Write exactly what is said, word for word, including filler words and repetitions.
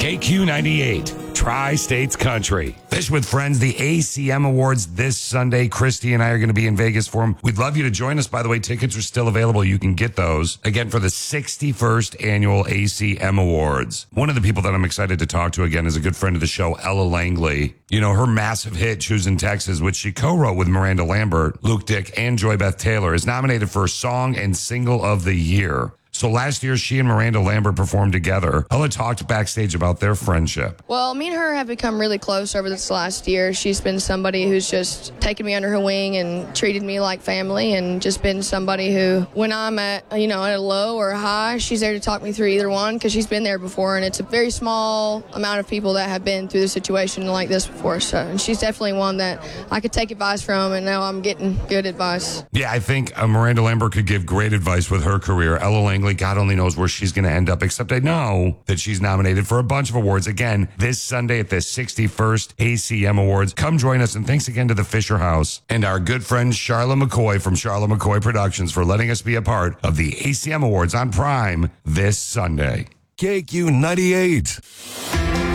K Q ninety-eight, Tri-States Country. Fish with Friends, the A C M Awards this Sunday. Christy and I are going to be in Vegas for them. We'd love you to join us. By the way, tickets are still available. You can get those, again, for the sixty-first Annual A C M Awards. One of the people that I'm excited to talk to, again, is a good friend of the show, Ella Langley. You know, her massive hit, Choosing Texas, which she co-wrote with Miranda Lambert, Luke Dick, and Joy Beth Taylor, is nominated for Song and Single of the Year. So last year, she and Miranda Lambert performed together. Ella talked backstage about their friendship. Well, me and her have become really close over this last year. She's been somebody who's just taken me under her wing and treated me like family, and just been somebody who, when I'm at, you know, at a low or a high, she's there to talk me through either one, because she's been there before, and it's a very small amount of people that have been through the situation like this before. So, and she's definitely one that I could take advice from, and now I'm getting good advice. Yeah, I think uh, Miranda Lambert could give great advice with her career. Ella Langley, God only knows where she's going to end up, except I know that she's nominated for a bunch of awards. Again, this Sunday at the sixty-first A C M Awards. Come join us, and thanks again to the Fisher House and our good friend Charlotte McCoy from Charlotte McCoy Productions for letting us be a part of the A C M Awards on Prime this Sunday. K Q ninety-eight.